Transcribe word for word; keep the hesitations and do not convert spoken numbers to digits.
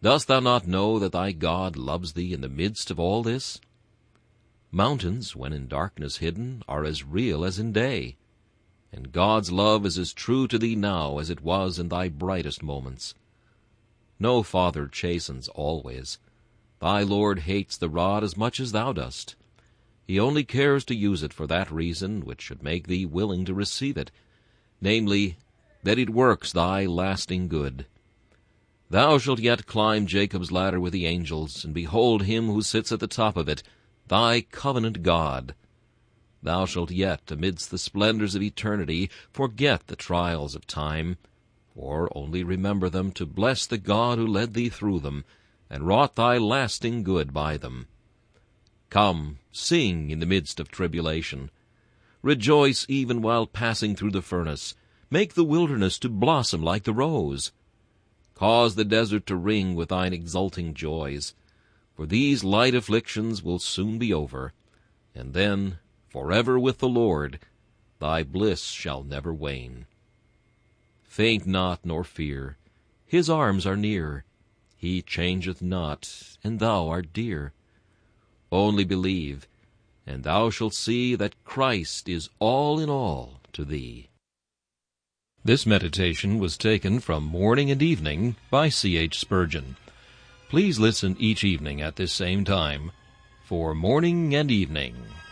Dost thou not know that thy God loves thee in the midst of all this? Mountains, when in darkness hidden, are as real as in day, and God's love is as true to thee now as it was in thy brightest moments. No father chastens always. Thy Lord hates the rod as much as thou dost. He only cares to use it for that reason which should make thee willing to receive it, namely, that it works thy lasting good. Thou shalt yet climb Jacob's ladder with the angels, and behold him who sits at the top of it, thy covenant God. Thou shalt yet, amidst the splendors of eternity, forget the trials of time, or only remember them to bless the God who led thee through them, and wrought thy lasting good by them. Come, sing in the midst of tribulation. Rejoice even while passing through the furnace. Make the wilderness to blossom like the rose. Cause the desert to ring with thine exulting joys, for these light afflictions will soon be over, and then, forever with the Lord, thy bliss shall never wane. Faint not nor fear, his arms are near, he changeth not, and thou art dear. Only believe, and thou shalt see that Christ is all in all to thee. This meditation was taken from Morning and Evening by C H Spurgeon. Please listen each evening at this same time for Morning and Evening.